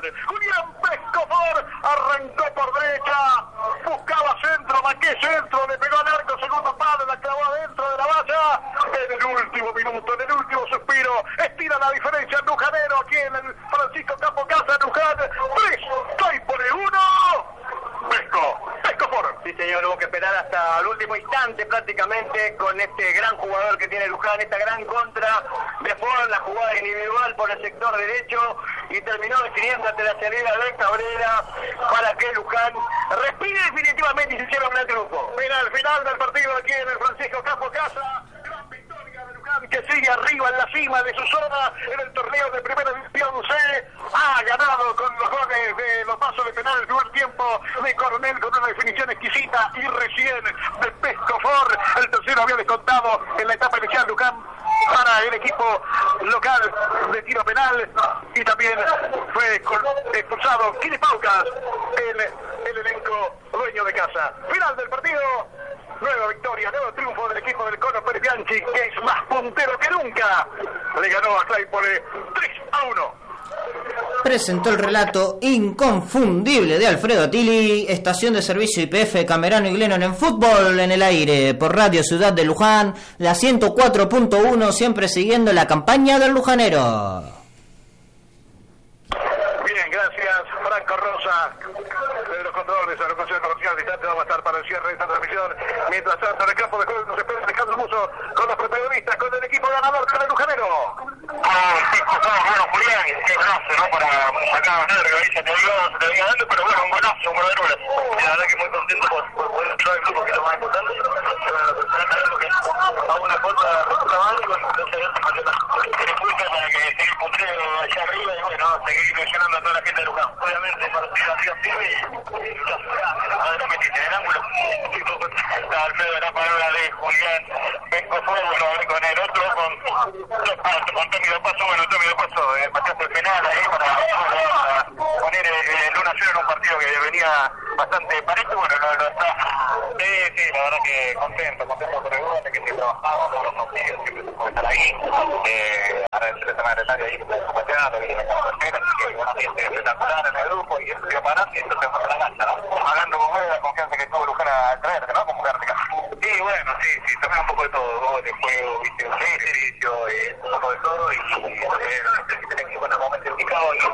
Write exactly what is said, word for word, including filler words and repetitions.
Julián Pescofor arrancó por derecha, buscaba centro, Maqué centro, le pegó al arco, segundo palo, la clavó adentro de la valla. En el último minuto, en el último suspiro, estira la diferencia Lujanero aquí en el Francisco Campo Casa, Luján, tres, seis por el uno. Pesco, Pescofor. Sí, señor, hubo que esperar hasta el último instante prácticamente con este gran jugador que tiene Luján, esta gran contra de Ford, la jugada individual por el sector derecho y terminó definiendo ante la salida de Cabrera para que Luján respire definitivamente y se hiciera un gran triunfo. Mira el final del partido aquí en el Francisco Campo Casa. Gran victoria de Luján que sigue arriba en la cima de su zona en el torneo de Primera División C. Ha ganado con los goles de los pasos de penal el primer tiempo de Coronel con una definición exquisita y recién de Pescofor. El tercero había descontado en la etapa inicial Luján para el equipo local de tiro penal y también fue expulsado Kili Paucas, el, el elenco dueño de casa. Final del partido, nueva victoria, nuevo triunfo del equipo del Cono Pérez Bianchi, que es más puntero que nunca. Le ganó a Claypole tres a uno. Presentó el relato inconfundible de Alfredo Attili, estación de servicio I P F Camerano y Glennon en fútbol en el aire, por Radio Ciudad de Luján, la ciento cuatro punto uno, siempre siguiendo la campaña del lujanero. Bien, gracias Franco Rosa. De los controles, a la locución comercial distante, vamos a estar para el cierre de esta transmisión. Mientras tanto, en el campo de juego nos espera Alejandro Muso con los protagonistas, con el equipo ganador del Lujanero. Ah, sí, bueno, Julián, qué golazo, ¿no? Para sacar a ganar, ahí se te iba, se te iba dando, pero bueno, un golazo, un golazo. La verdad que muy contento por, por poder entrar el grupo que es lo más importante. Porque a una cosa resulta mal y bueno, entonces ya se pasó la impulsa para que se encontré allá arriba y bueno, seguir ilusionando a toda la gente de Luján. Obviamente, para seguir arriba firme y ahora metiste en el ángulo. Alfredo, la palabra de Julián Pescofor, bueno, con el otro, con con Tommy de Paso, bueno, Tommy de Paso, eh, pateaste el penal ahí para, para poner el uno a cero en un partido que venía bastante parejo, bueno, no, no está. Sí, sí, la verdad que contento, contento por el gol, que siempre trabajamos por los partidos, siempre se puede estar ahí. Eh, ahora el tema de ahí, pateando, viene con la tercera, así que bueno, siempre espectacular en el grupo y esto para y esto se fue a la cancha, ¿no? Hablando con él, la confianza que tuvo Luján a traer, ¿no? Como Gártica. Sí, bueno, sí, sí, también un poco de todo, gol de juego, viste, un servicio, eh, un poco de todo y, y eh, el equipo en el momento indicado y